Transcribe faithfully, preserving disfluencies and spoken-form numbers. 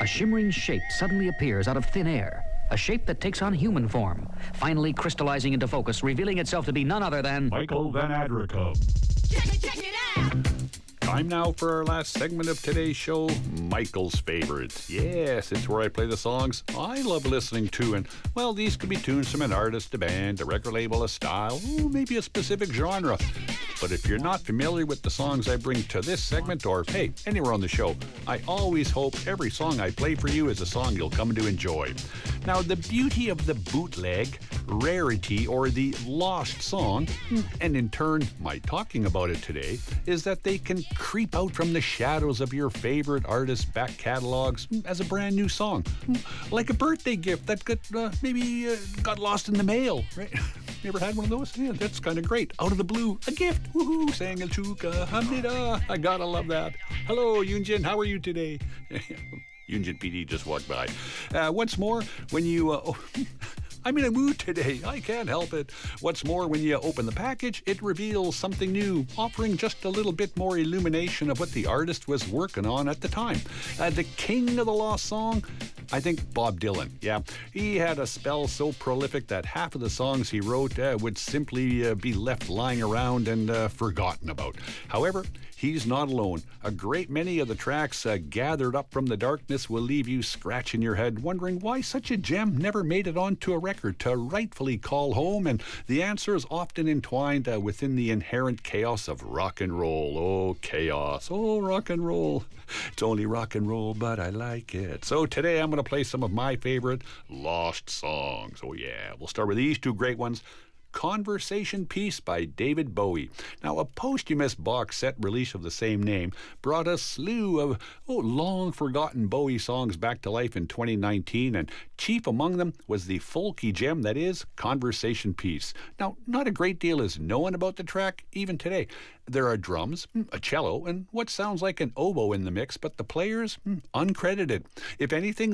a shimmering shape suddenly appears out of thin air. A shape that takes on human form, finally crystallizing into focus, revealing itself to be none other than Michael Van Adricum. Check it, check it out! Time now for our last segment of today's show, Michael's Favorites. Yes, it's where I play the songs I love listening to, and, well, these could be tunes from an artist, a band, a record label, a style, or maybe a specific genre. But if you're not familiar with the songs I bring to this segment, or, hey, anywhere on the show, I always hope every song I play for you is a song you'll come to enjoy. Now, the beauty of the bootleg, rarity, or the lost song, and in turn, my talking about it today, is that they can creep out from the shadows of your favorite artist's back catalogs as a brand new song. Like a birthday gift that got, uh, maybe uh, got lost in the mail, right? You ever had one of those? Yeah, that's kind of great. Out of the blue, a gift. Woohoo! Sang a chuka, hamnida. I gotta love that. Hello, Yunjin. How are you today? Yunjin P D just walked by. Uh, once more, when you... Uh, oh, I'm in a mood today. I can't help it. What's more, when you open the package, it reveals something new, offering just a little bit more illumination of what the artist was working on at the time. Uh, the king of the lost song? I think Bob Dylan. Yeah, he had a spell so prolific that half of the songs he wrote uh, would simply uh, be left lying around and uh, forgotten about. However, he's not alone. A great many of the tracks uh, gathered up from the darkness will leave you scratching your head, wondering why such a gem never made it onto a record to rightfully call home, and the answer is often entwined uh, within the inherent chaos of rock and roll. Oh, chaos. Oh, rock and roll. It's only rock and roll, but I like it. So today I'm going to play some of my favorite lost songs. Oh, yeah. We'll start with these two great ones. Conversation Piece by David Bowie. Now, a posthumous box set release of the same name brought a slew of oh, long-forgotten Bowie songs back to life in twenty nineteen, and chief among them was the folky gem that is Conversation Piece. Now, not a great deal is known about the track, even today. There are drums, a cello, and what sounds like an oboe in the mix, but the players, uncredited. If anything,